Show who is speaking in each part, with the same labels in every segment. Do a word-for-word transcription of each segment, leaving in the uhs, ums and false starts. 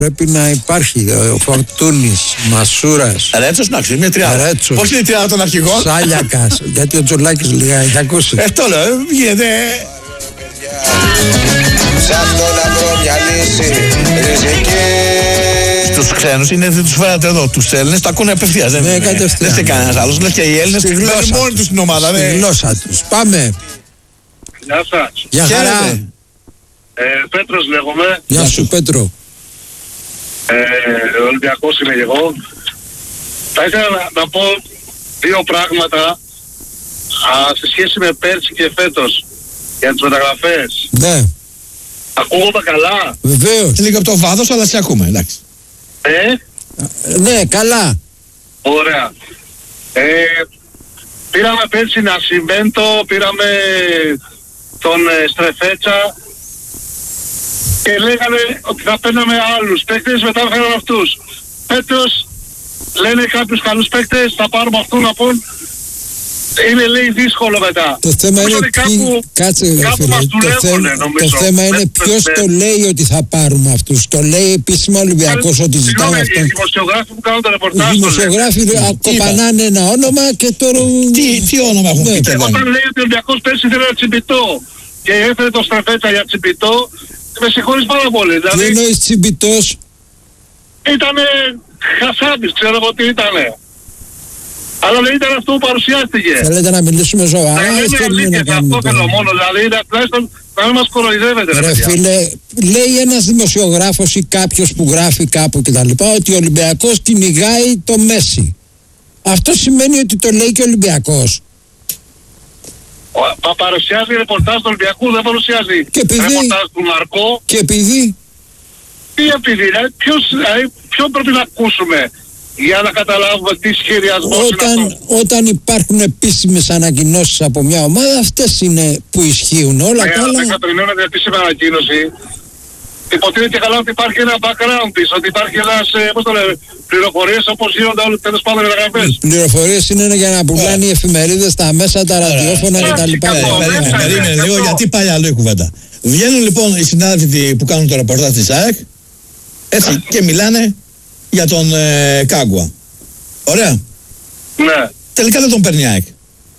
Speaker 1: Πρέπει να υπάρχει ο Φορτούνης, Μασούρας.
Speaker 2: Ρέτσος, να ξέρει, μια τριάδα. Πώς είναι η τριάδα των αρχηγών?
Speaker 1: Σάλιακας, γιατί ο Τζολάκης λίγα έχει ακούσει.
Speaker 2: Ε, το λέω, γίνεται.
Speaker 3: Σ' αυτό να βρω μια λύση ριζική.
Speaker 2: Στους ξένους είναι, δεν τους φέρατε εδώ. Τους Έλληνες τα ακούνε απευθείας.
Speaker 1: Ναι, κατευθείαν.
Speaker 2: Δεν είστε κανένας άλλος. Λες και οι Έλληνες
Speaker 1: Στη
Speaker 2: φτιάχνουν
Speaker 1: γλώσσα
Speaker 2: μόνοι τους την ομάδα.
Speaker 1: Στη γλώσσα τους. Πάμε.
Speaker 4: Γεια σας.
Speaker 1: Γεια χαρά.
Speaker 4: Ε, Πέτρος λέγομαι.
Speaker 1: Γεια σου Πέτρο.
Speaker 4: Ε, Ολυμπιακός είμαι και εγώ. Θα ήθελα να, να πω δύο πράγματα α, σε σχέση με πέρσι και φέτος για τις μεταγραφές.
Speaker 1: Ναι.
Speaker 4: Ακούγομαι καλά?
Speaker 1: Βεβαίως.
Speaker 2: Λίγο από το βάθος, αλλά σε ακούμε, εντάξει.
Speaker 4: Ε,
Speaker 1: Ναι, καλά.
Speaker 4: ωραία. Ε, πήραμε πέρσι Νασιμέντο, πήραμε τον ε, Στρεφέτσα και λέγανε ότι θα παίρναμε άλλους παίκτες, μετά φέραμε αυτούς. Φέτος λένε κάποιους καλούς παίκτες, θα πάρουμε αυτούς να πούν. Είναι λέει δύσκολο μετά.
Speaker 1: Το θέμα είναι ποιοι... Κάτσε ρε φίλε. Το, θέμα, το θέμα είναι ποιος το λέει ότι θα πάρουμε αυτούς. Το λέει επίσημα ο Ολυμπιακός ότι ζητάμε αυτόν.
Speaker 4: Οι δημοσιογράφοι που κάνουν το ρεπορτάζ.
Speaker 1: Οι δημοσιογράφοι κοπανάνε ένα όνομα και τώρα...
Speaker 2: Τι, τι όνομα έχουν πει και
Speaker 4: όταν λέει ότι ο Ολυμπιακός πέρσι ήθελε ένα Τσιμπιτό και έφερε το Στρεφέτσα για Τσιμπιτό, με συγχωρείς πάρα πολύ.
Speaker 1: Τι εννοείς Τσιμπιτός?
Speaker 4: Ήτανε Χασάπης, ξέρω εγώ τι ήτανε. Αλλά δεν ήταν αυτό που παρουσιάστηκε.
Speaker 1: Θέλετε να μιλήσουμε ζωά?
Speaker 4: Δεν είναι αλήθεια, αυτό θέλω μόνο. Δηλαδή, τουλάχιστον να μην μας κοροϊδεύετε.
Speaker 1: Ρε φίλε, λέει ένας δημοσιογράφος ή κάποιος που γράφει κάπου κτλ. Ότι ο Ολυμπιακός κυνηγάει το Μέση. Αυτό σημαίνει ότι το λέει και ο Ολυμπιακός?
Speaker 4: Πα, παρουσιάζει ρεπορτάζ του Ολυμπιακού, δεν παρουσιάζει ρεπορτάζ του Μαρκό.
Speaker 1: Και επειδή...
Speaker 4: Τι επειδή, δηλαδή, ποιος, δηλαδή, ποιον πρέπει να ακούσουμε για να καταλάβουμε τι σχεδιασμός
Speaker 1: όταν,
Speaker 4: είναι αυτό.
Speaker 1: Όταν υπάρχουν επίσημες ανακοινώσεις από μια ομάδα, αυτές είναι που ισχύουν. Όλα τα άλλα...
Speaker 4: Αν δεν περιμένουμε επίσημη ανακοίνωση, υποτίθεται και καλά ότι υπάρχει ένα background της, ότι υπάρχει ένας, ε, πώς το λέμε, πληροφορίες όπως γίνονται όλες τέλος πάντων οι μεταγραφές.
Speaker 1: Πληροφορίες είναι για να πουλάνε οι εφημερίδες, τα μέσα, τα ραδιόφωνα κτλ.
Speaker 2: Περίμενε λίγο, γιατί πάει άλλο η κουβέντα. Βγαίνουν λοιπόν οι συνάδελφοι που κάνουν το ρεπορτάζ της ΑΕΚ, έτσι, και μιλάνε για τον ε, Κάγκουα. Ωραία.
Speaker 4: Ναι.
Speaker 2: Τελικά δεν τον παίρνει η ΑΕΚ.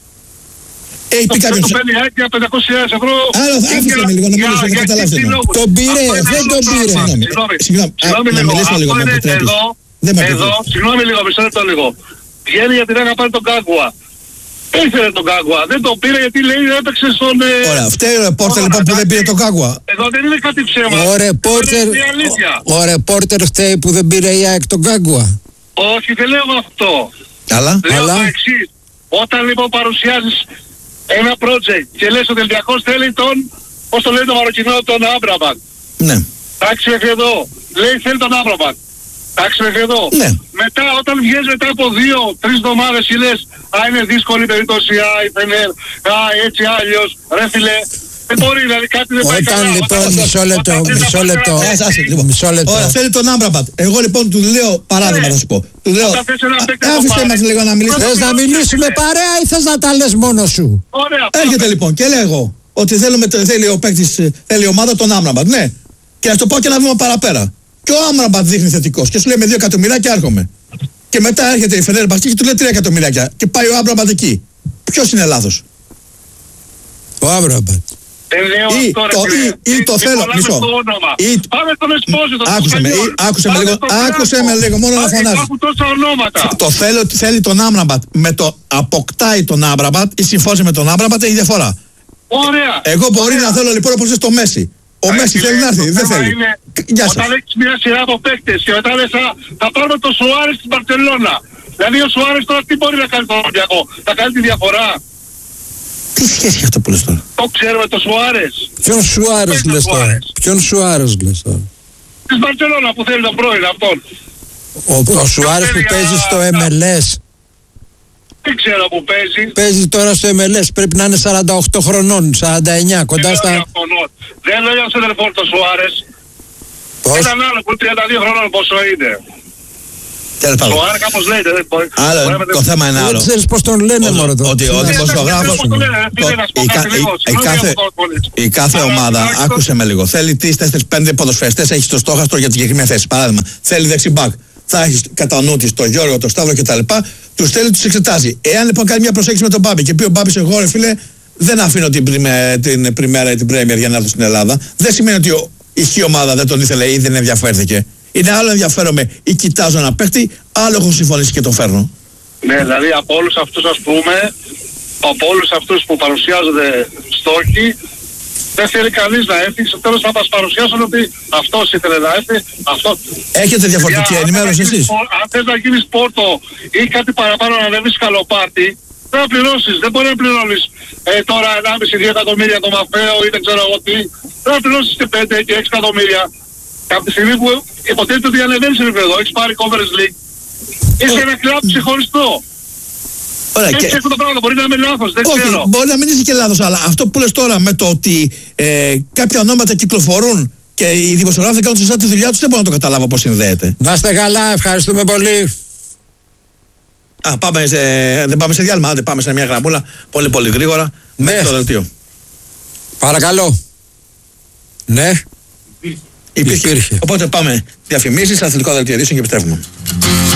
Speaker 2: Έχει πει κάποιος...
Speaker 4: Τον παίρνει η ΑΕΚ για πεντακόσιες χιλιάδες ευρώ.
Speaker 2: Άλλο, άφησε με λίγο να μιλήσω, να καταλάβεις.
Speaker 1: Τον πήρε, δεν τον πήρε.
Speaker 4: Συγγνώμη λίγο, αυτό είναι εδώ, εδώ, συγγνώμη λίγο, μισό λεπτό λίγο. Βγαίνει γιατί δεν θα πάρει τον Κάγκουα. Ήθελε τον Κάγκουα, δεν τον πήρε γιατί λέει έπαιξε στον...
Speaker 2: Ωραία, φταίει ο ρεπόρτερ λοιπόν που δεν πήρε τον Κάγκουα.
Speaker 4: Εδώ δεν είναι κάτι ψέμα.
Speaker 1: Ο ρεπόρτερ, ο, ο ρεπόρτερ φταίει που δεν πήρε η ΑΕΚ τον Κάγκουα.
Speaker 4: Όχι, δεν λέω αυτό.
Speaker 2: Καλά.
Speaker 4: Λέω
Speaker 1: Αλλά...
Speaker 4: το εξής. Όταν λοιπόν παρουσιάζεις ένα project και λες ότι ο Ολυμπιακός θέλει τον, πώς το λέει το Μαροκινό, τον Άμπραμπατ.
Speaker 2: Ναι.
Speaker 4: Εντάξει μέχρι εδώ. Λέει θέλει τον Άμπραμπατ. Εντάξει μέχρι εδώ.
Speaker 2: Ναι.
Speaker 4: Μετά όταν βγαίνεις μετά από δύο, τρεις εβδομάδες και λες α, είναι δύσκολη περίπτωση, α, η Φενέρ, α, έτσι άλλιος, ρε φίλε. Δεν μπορεί, δηλαδή κάτι δεν πάει καλά.
Speaker 1: Όταν λοιπόν, μισό λεπτό, μισό λεπτό, μισό λεπτό.
Speaker 2: Ωραία, θέλει τον Άμπραμπατ. Εγώ λοιπόν του λέω, παράδειγμα να σου πω. Του λέω, άφησε μας λίγο να μιλήσουμε.
Speaker 1: Θες να μιλήσουμε παρέα ή θες να τα λες μόνος σου?
Speaker 4: Ωραία.
Speaker 2: Έρχεται λοιπόν και λέγω ότι θέλουμε, θέλει ο παίκτης, θέλει η ομάδα τον Άμπραμπατ. Ναι. Και να το πω και ένα βήμα παραπέρα. Και ο Άμπραμπατ δείχνει θετικός και σου λέει με δύο εκατομμύρια και έρχομαι. Και μετά έρχεται η Φενέρ Μπαχτή και του λέει τρία εκατομμύρια και πάει ο Άμπραμπατ εκεί. Ποιος είναι λάθος?
Speaker 1: Ο Άμπραμπατ.
Speaker 2: Ή το, ή, ή το θέλω, μισό. Ή,
Speaker 4: πάμε στον Εσπόζητο.
Speaker 2: Άκουσε με, ή, άκουσε με λίγο, άκουσε με λίγο, μόνο να φωνάζεις.
Speaker 4: Υπάρχουν τόσα ονόματα.
Speaker 2: Το θέλω ότι θέλει τον Άμπραμπατ. Με το αποκτάει τον Άμπραμπατ ή συμφώνησε με τον Άμπραμπατ έχει διαφορά.
Speaker 4: Ωραία.
Speaker 2: Εγώ μπορεί να θέλω λοιπόν όπως είσαι στο Μέση. Ο Μέση θέλει να έρθει, δεν θέλει. Γεια σας.
Speaker 4: Όταν έχεις μια σειρά από παίκτες και μετά λες θα πάρουμε τον Σουάρες στην Μπαρσελόνα. Δηλαδή ο Σουάρες τώρα τι μπορεί να κάνει στον Ολυμπιακό? Θα κάνει τη διαφορά?
Speaker 2: Τι σχέση έχει αυτό που λες τώρα?
Speaker 4: Το ξέρουμε το Σουάρες.
Speaker 1: Ποιον Σουάρες λες τώρα? Ποιον Σουάρες λες τώρα?
Speaker 4: Της Μπαρσελόνα που θέλει τον πρώην αυτόν.
Speaker 1: Ο, ο Σουάρες που παίζει στο εμ ελ ες.
Speaker 4: Δεν ξέρω που παίζει.
Speaker 1: Παίζει τώρα στο εμ ελ ες, πρέπει να είναι σαράντα οκτώ χρονών, σαράντα εννιά, κοντά στα...
Speaker 4: Δεν λέω για τον Σεντερφόρ το Σουάρες.
Speaker 1: Πώς?
Speaker 4: Έναν άλλο που τριάντα δύο χρονών πόσο είναι.
Speaker 2: Τέλος πάντων.
Speaker 4: Το άρα κάπως λέτε. δεν μπορεί-
Speaker 2: Άλλο,
Speaker 4: μπορεί να-
Speaker 2: το θέμα είναι
Speaker 1: Δεν
Speaker 2: άλλο.
Speaker 1: ξέρεις πώς τον λένε
Speaker 2: Ότι-
Speaker 1: μόνο το.
Speaker 2: ότι ο
Speaker 1: Ναι.
Speaker 2: δημοσιογράφος-
Speaker 4: Δεν ξέρω πώς το λένε, ρε φίλε, να σου πω
Speaker 2: η κα-
Speaker 4: κάτι λίγο.
Speaker 2: η- η
Speaker 4: Συγγνώμη
Speaker 2: κάθε-
Speaker 4: από το πολύ.
Speaker 2: Η κάθε
Speaker 4: Αλλά
Speaker 2: ομάδα,
Speaker 4: τουλάχιστον-
Speaker 2: άκουσε με λίγο, θέλει τρεις, τέσσερις, πέντε ποδοσφαιριστές, έχει το στόχαστρο για τη συγκεκριμένη θέση. Παράδειγμα, θέλει δεξιμπάκ. Θα έχει κατά νου της τον Γιώργο, τον Σταύρο κτλ. Τους θέλει, τους εξετάζει. Εάν λοιπόν κάνει μια προσέγγιση με τον Μπάμπη και πει ο Μπάμπης, εγώ ρε φίλε, δεν αφήνω την, πριμέ, την Πριμέρα ή την Πρέμιερ για να έρθω στην Ελλάδα, δεν σημαίνει ότι ο, η χ ομάδα δεν τον ήθελε ή δεν ενδιαφέρθηκε. Είναι άλλο ενδιαφέρομαι ή κοιτάζω ένα παίχτη, άλλο έχω συμφωνήσει και τον φέρνω.
Speaker 4: Ναι, δηλαδή από όλους αυτούς ας πούμε, από όλους αυτούς που παρουσιάζονται στόχοι, δεν θέλει κανείς να έρθει. Στο τέλος θα μας παρουσιάσουν ότι αυτός ήθελε να έρθει. Αυτό...
Speaker 2: Έχετε διαφορετική
Speaker 4: Για- αν
Speaker 2: ενημέρωση
Speaker 4: θες να
Speaker 2: εσείς?
Speaker 4: γίνεις πο- Αν θες να γίνεις πόρτο ή κάτι παραπάνω να ανέβεις σκαλοπάτι, πρέπει να πληρώσεις. Δεν μπορεί να πληρώνεις ε, τώρα ενάμιση δύο εκατομμύρια το Μαφαίο ή δεν ξέρω εγώ τι. Πρέπει να πληρώσεις και πέντε και έξι εκατομμύρια. Και από τη στιγμή που υποτίθεται ότι ανεβαίνεις σε επίπεδο, έχεις πάρει Conference League, είσαι ένα κλαμπ ξεχωριστό.
Speaker 2: Ωραία,
Speaker 4: Έτσι
Speaker 2: και...
Speaker 4: έχω το πράγμα, μπορεί να είμαι λάθος, δεν
Speaker 2: Όχι,
Speaker 4: ξέρω.
Speaker 2: μπορεί να μην είσαι και λάθος, αλλά αυτό που λες τώρα με το ότι ε, κάποια ονόματα κυκλοφορούν και οι δημοσιογράφοι δεν κάνουν σωστά τη δουλειά τους, δεν μπορώ να το καταλάβω πώς συνδέεται.
Speaker 1: Να είστε καλά, ευχαριστούμε πολύ.
Speaker 2: Α, πάμε σε, δεν πάμε σε διάλειμμα, δεν πάμε σε μια γραμμούλα πολύ πολύ γρήγορα.
Speaker 1: Ναι.
Speaker 2: Μέχρι το δελτίο.
Speaker 1: Παρακαλώ. Ναι.
Speaker 2: Υπήρχε.
Speaker 1: Υπήρχε.
Speaker 2: Οπότε πάμε διαφημίσεις, αθλητικό δελτίο ειδήσεων και επιστρέφουμε.